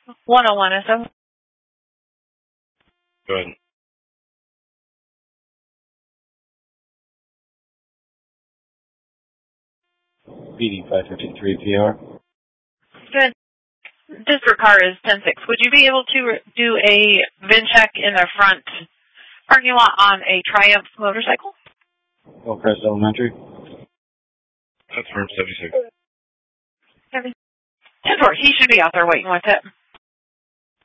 101 SO. Go ahead. BD 553 PR. Good. District car is 10-6. Would you be able to do a VIN check in the front parking lot on a Triumph motorcycle? Hillcrest Elementary. That's firm 76. 10-4. He should be out there waiting with it.